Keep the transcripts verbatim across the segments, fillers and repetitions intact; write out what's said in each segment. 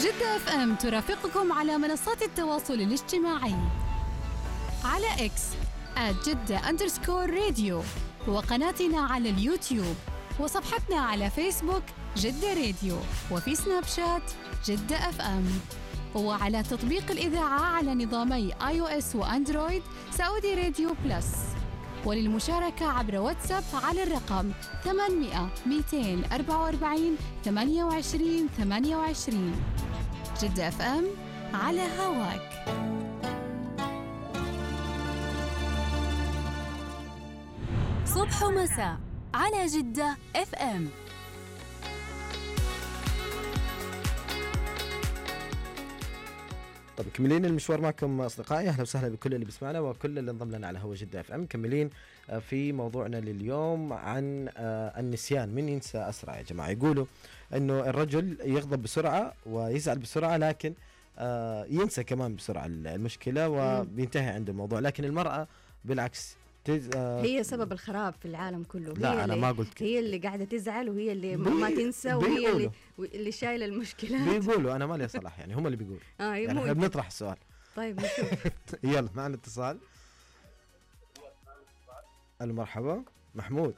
جدة اف ام ترافقكم على منصات التواصل الاجتماعي على اكس آت جدة أندرسكور راديو، وقناتنا على اليوتيوب، وصفحتنا على فيسبوك جدة راديو، وفي سناب شات جدة اف ام، وعلى تطبيق الإذاعة على نظامي آي أو إس وأندرويد سعودي راديو بلس. وللمشاركة عبر واتساب على الرقم ثمانمئة مئتين وأربعة وأربعين ثمانية وعشرين ثمانية وعشرين. جدة اف ام على هواك. صبح ومساء على جدة اف ام. طب مكملين المشوار معكم أصدقائي، أهلا وسهلا بكل اللي بيسمعنا وكل اللي انضم لنا على هوا جدة اف ام. مكملين في موضوعنا لليوم عن النسيان. من ينسى أسرع يا جماعة؟ يقولوا إنه الرجل يغضب بسرعة ويزعل بسرعة، لكن ينسى كمان بسرعة المشكلة وبينتهي عند الموضوع، لكن المرأة بالعكس هي سبب الخراب في العالم كله. لا هي أنا اللي ما قلت هي اللي قاعدة تزعل، وهي اللي بي ما تنسى، وهي بيقولوا. اللي اللي شايلة المشكلة. بيقولوا أنا ما لي صلاح، يعني هم اللي بيقولوا. آه يعني احنا بنطرح السؤال. طيب نشوف. يلا معنا اتصال. المرحبا محمود.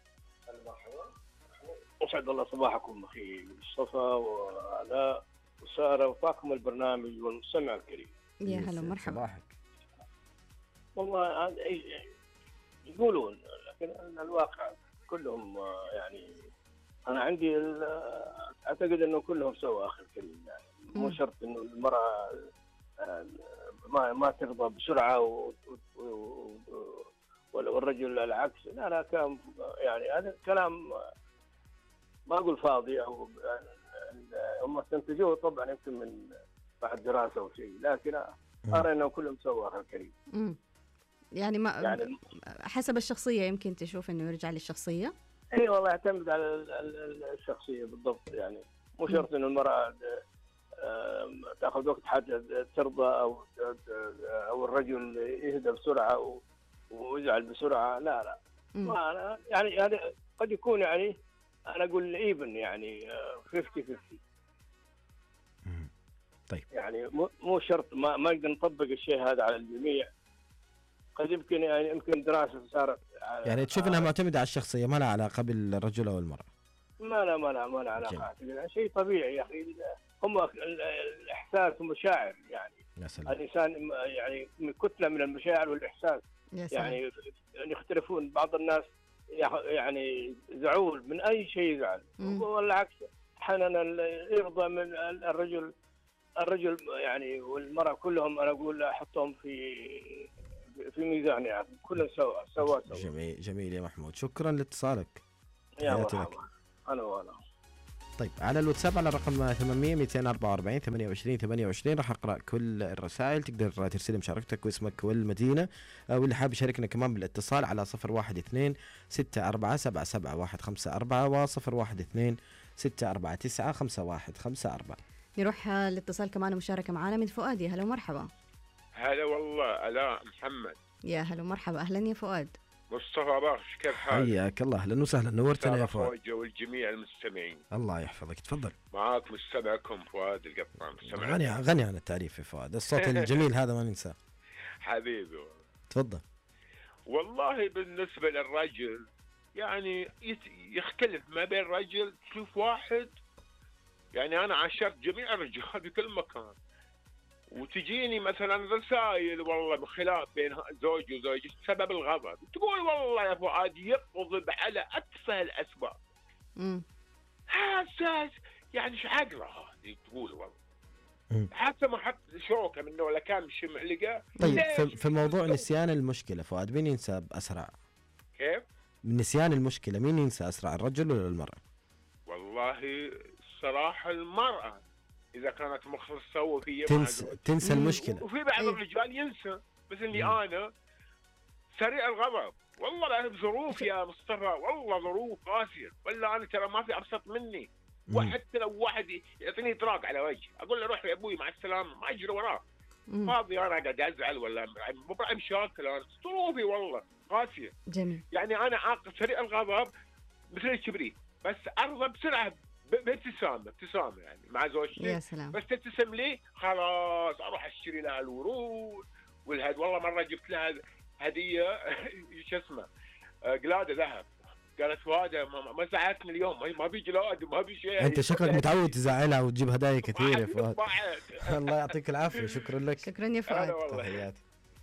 أسعد الله صباحكم أخي مصطفى وعلاء وسارة وطاقم البرنامج والمستمع الكريم. يا هلا مرحبا. صباحك. والله يقولون، لكن الواقع كلهم يعني أنا عندي أعتقد أنه كلهم سوا أخي الكريم، يعني مو شرط أنه المرأة ما ما ترضى بسرعة و والرجل العكس. لا لا كلام، يعني هذا كلام ما أقول فاضي أو هم استنتجوه طبعا يمكن من بعد دراسة أو شيء، لكن أرى أنه كلهم سوا أخي الكريم. يعني ما يعني حسب الشخصية، يمكن تشوف إنه يرجع للشخصية. اي والله يعتمد على الشخصية بالضبط، يعني مو شرط إنه المرأة تأخذ وقت حتى ترضى أو أو الرجل يهدى بسرعة ويزعل بسرعة. لا لا ما أنا يعني هذا قد يكون، يعني أنا أقول إيبن، يعني خمسين خمسين. طيب يعني مو شرط، ما ما نقدر نطبق الشيء هذا على الجميع. قد يمكن يعني يمكن دراسة صارت، يعني تشوف انها معتمدة على الشخصية، ما لها علاقة بالرجل او المرأة. ما لا ما لا ما لا علاقة، شيء طبيعي يا اخي. هم الاحساس ومشاعر، يعني الانسان يعني من كتلة من المشاعر والاحساس. يعني يختلفون، بعض الناس يعني زعول من اي شيء يزعل، والعكس احيانا يرضى من الرجل الرجل يعني والمرأة كلهم انا اقول احطهم في في ميزان، يعني كلهم سوا سوا سوا. جميل جميل يا محمود، شكرا لاتصالك. يا مرحبا. انا وانا طيب على الواتساب على الرقم ثمانمئة مئتين وأربعة وأربعين ثمانية وعشرين ثمانية وعشرين راح اقرا كل الرسائل. تقدر ترسل مشاركتك واسمك والمدينه، واللي حاب يشاركنا كمان بالاتصال على صفر واحد اثنين ستة أربعة سبعة سبعة واحد خمسة أربعة وصفر واحد اثنين ستة أربعة تسعة خمسة واحد خمسة أربعة. نروح الاتصال كمان مشاركة معنا من فؤاد. يا هلا ومرحبا. هلا والله ألاء محمد. يا هلا ومرحبا، أهلا يا فؤاد. مصطفى باخش، كيف حالك؟ حياك الله، أهلا وسهلا، نورتنا يا فؤاد. والجميع المستمعين الله يحفظك، تفضل. معاك مستمعكم فؤاد القطان. غني غني عن التعريف يا فؤاد، الصوت الجميل هذا ما ننساه. حبيبي تفضل. والله بالنسبة للرجل يعني يختلف ما بين رجل، تشوف واحد يعني أنا عاشرت جميع الرجال في كل مكان، وتجيني مثلا رسائل والله بخلاف بين زوج وزوج سبب الغضب، تقول والله يا فؤاد يغضب على أتفه الأسباب. امم هذا يعني ايش عقله هذه تقول والله، حتى ما حط شوكه منه ولا كان مش معلقه. طيب في, في موضوع نسيان المشكله فؤاد، مين ينسى اسرع؟ كيف؟ نسيان المشكله مين ينسى اسرع، الرجل ولا المراه؟ والله الصراحه المراه اذا كانت مخلصه وهي تنسى تنسى المشكله. وفي بعض الرجال ينسى، مثل انا سريع الغضب والله بظروف يا مصطفى، والله ظروف قاسيه، ولا انا ترى ما في ابسط مني. وحتى لو واحد يعطيني اطراق على وجهي اقول له روح يا ابوي مع السلامه، ما اجري وراه. فاضي انا قاعد ازعل ولا مو مشاكل، انا ظروفي والله قاسيه. جميل. يعني انا عاقل سريع الغضب مثل الكبريت، بس ارضى بسرعه بابتسامه ابتسامه يعني مع زوجتي. يا سلام. بس تبتسم لي خلاص اروح اشتري لها الورود والهد. والله مره جبت لها هديه شو اسمه قلاده ذهب، قالت فؤاد ما زعلتني اليوم، ما بي جلاد وما بي شيء. انت شكلك متعود تزعلها وتجيب هدايا كثير يا فؤاد. الله يعطيك العافيه. شكرا لك. شكرا يا فؤاد. تحياتي.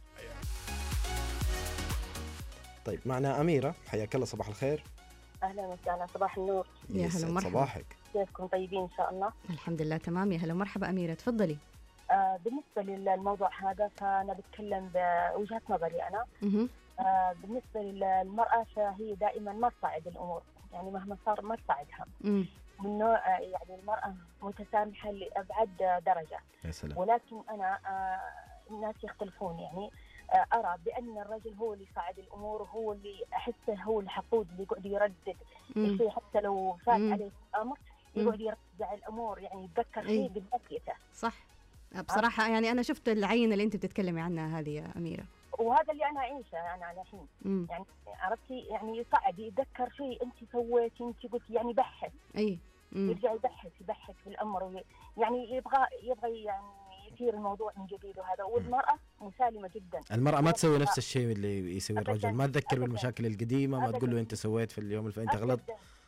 طيب معنا أميرة، حياك الله، صباح الخير. أهلا وسهلا، صباح النور. يا هلا ومرحبا. صباحك. كيفكم؟ طيبين إن شاء الله. الحمد لله تمام. يا هلا ومرحبا أميرة، تفضلي. آه بالنسبة للموضوع هذا فأنا بتكلم بوجهة نظري أنا. آه بالنسبة للمرأة فهي دائما ما تصعد الأمور، يعني مهما صار ما تصعدها. من نوع يعني المرأة متسامحة لأبعد درجة. يا سلام. ولكن أنا آه الناس يختلفون، يعني أرى بأن الرجل هو اللي يصعد الأمور، وهو اللي أحسه هو الحقود اللي يقعد يردد الشيء حتى لو فات عليه الأمر يقعد يرجع الأمور، يعني يتذكر شيء بذكيته. صح. بصراحة يعني أنا شفت العينة اللي أنت بتتكلمي عنها هذه يا أميرة، وهذا اللي أنا أعيشه أنا على الحين. يعني عرفتي يعني يصعد يتذكر شيء أنت سويتي، أنت قلت يعني بحث. أي. يرجع يبحث يبحث في الأمر، يعني يبغى يبغى يعني يصير الموضوع من جديد. وهذا والمرأة مسالمة جدا. المرأة ما تسوي نفس الشيء اللي يسوي الرجل، ما تذكر بالمشاكل القديمة، ما تقول له أنت سويت في اليوم اللي أنت غلط.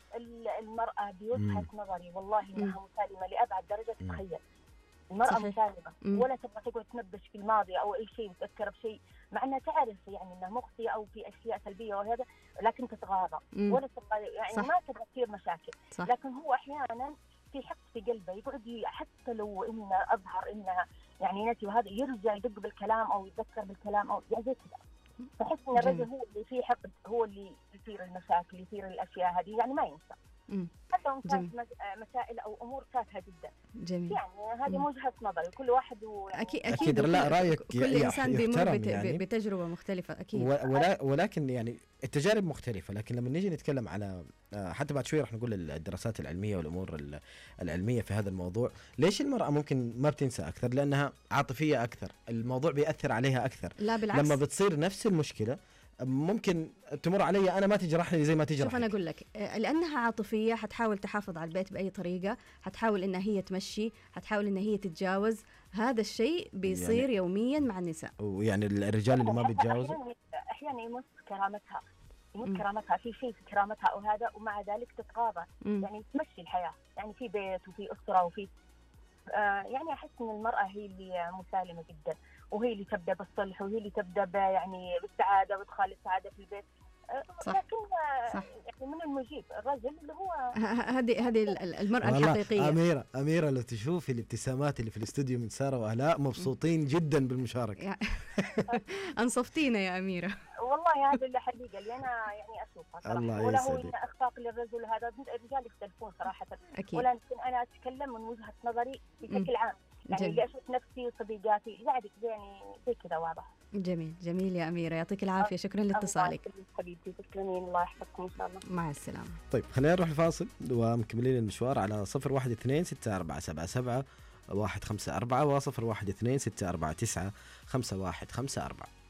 المرأة بوجهة نظري والله إنها مسالمة لأبعد درجة تتخيل. المرأة صحيح. مسالمة ولا تبغى تقعد تنبش في الماضي أو أي شيء تذكر بشيء، مع أنها تعرف يعني أنها مخطئة أو في أشياء سلبية وهذا، لكن تتغاضى ولا تبغى يعني صح. ما تبغى تصير مشاكل صح. لكن هو أحيانا في حق في قلبه يقعد حتى لو إنه أظهر إنها يعني نتي وهذا يرجع يدق بالكلام أو يتذكر بالكلام أو يعني زي كذا. فحس إن الرجل هو اللي فيه حق، هو اللي يثير المشاكل يثير الأشياء هذه، يعني ما ينسى. مم. حتى لو كانت مسائل أو أمور تافهة جدا. جميل. يعني هذه وجهة نظري، كل واحد و... أكيد أكيد, أكيد لا رأيك كل إنسان بيمر بت... يعني بتجربة مختلفة أكيد. ولا ولكن يعني التجارب مختلفة، لكن لما نيجي نتكلم على حتى بعد شوي راح نقول الدراسات العلمية والأمور العلمية في هذا الموضوع، ليش المرأة ممكن ما بتنسى أكثر؟ لأنها عاطفية أكثر، الموضوع بيأثر عليها أكثر. لا بالعكس، لما بتصير نفس المشكلة ممكن تمر علي أنا ما تجرحني زي ما تجرح. شوف أنا أقول لك، لأنها عاطفية حتحاول تحافظ على البيت بأي طريقة، حتحاول إنها هي تمشي، حتحاول إنها هي تتجاوز. هذا الشيء بيصير يعني يوميا مع النساء. ويعني الرجال اللي ما بيتجاوزوا أحيانا يمس كرامتها، يمس كرامتها في شيء في كرامتها أو هذا، ومع ذلك تتغاضى، يعني تمشي الحياة، يعني في بيت وفي أسرة وفي آه يعني أحس إن المرأة هي اللي مسالمة جدا، وهي اللي تبدأ بالصلح، وهي اللي تبدأ يعني بالسعادة وإدخال السعادة في البيت. صح. لكن صح. يعني من المجيب الرجل اللي هو هذه هذه المرأة الحقيقية. أميرة أميرة لو تشوفي الابتسامات اللي في الاستوديو من سارة وآلاء مبسوطين جدا بالمشاركة. أنصفتينا يا أميرة. والله هذا اللي حقيقة اللي أنا يعني أشوفها صراحة، ولا هو إن أخطاق للرجل، هذا الرجال يختلفون صراحة. أكيد. ولكن أنا أتكلم من وجهة نظري بشكل عام، يعني اللي أشوف نفسي وصديقاتي يعني يعني زي كذا واضح. جميل جميل يا أميرة، يعطيك العافية، شكرا لاتصالك. حبيبتي تسلمين، الله يحفظكم إن شاء الله. مع السلامة. طيب خلينا نروح الفاصل ومكملين المشوار على صفر واحد اثنين ستة أربعة سبعة سبعة واحد خمسة أربعة وصفر واحد اثنين ستة أربعة تسعة خمسة واحد خمسة أربعة.